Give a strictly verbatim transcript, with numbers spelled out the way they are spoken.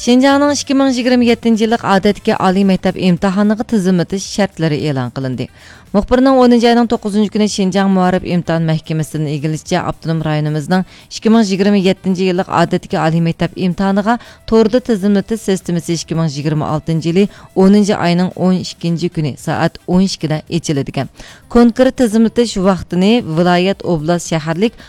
Şinjanның ikki ming yigirma yettinchi yillik odatdagi oliy maktab imtihoniga tizimlatish shartlari e'lon qilindi. Muxbirning o'ninchi oyning to'qqizinchi kuni Şinjan Muharib imtihon mahkamasining egilishicha avtonom rayonimizning ikki ming yigirma yettinchi yillik odatdagi oliy maktab imtihoniga to'rda tizimlatish sistemasi ikki ming yigirma oltinchi yili o'ninchi oyning o'n ikkinchi kuni soat o'n ikkida ochiladigan. Konkret tizimlatish vaqtini viloyat, oblast, shaharlik